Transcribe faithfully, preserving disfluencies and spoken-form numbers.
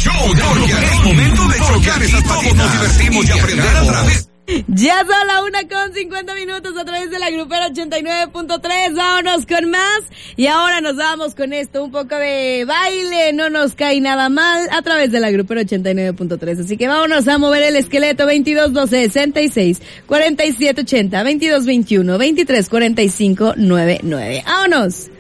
show de Porque es momento de chocar esas patitas. Nos divertimos y aprender a través. Ya son la una con cincuenta minutos a través de la Grupera ochenta y nueve punto tres. Vámonos con más. Y ahora nos vamos con esto, un poco de baile. No nos cae nada mal a través de la Grupera ochenta y nueve punto tres. Así que vámonos a mover el esqueleto. Veintidós doce sesenta y seis cuarenta y siete ochenta, veintidós veintiuno veintitrés cuarenta y cinco noventa y nueve. Vámonos.